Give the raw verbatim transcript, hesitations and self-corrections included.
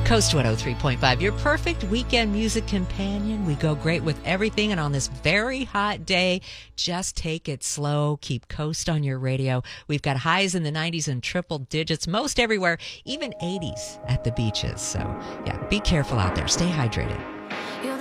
Coast one oh three point five, your perfect weekend music companion. We go great with everything, and on this very hot day, just take it slow. Keep Coast on your radio. We've got highs in the nineties and triple digits most everywhere, even eighties at the beaches. So, yeah, be careful out there. Stay hydrated.